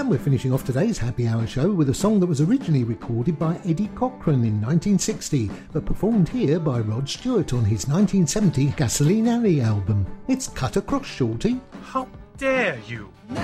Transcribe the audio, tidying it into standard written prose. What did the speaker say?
And we're finishing off today's Happy Hour show with a song that was originally recorded by Eddie Cochran in 1960, but performed here by Rod Stewart on his 1970 Gasoline Alley album. It's Cut Across, Shorty. How dare you?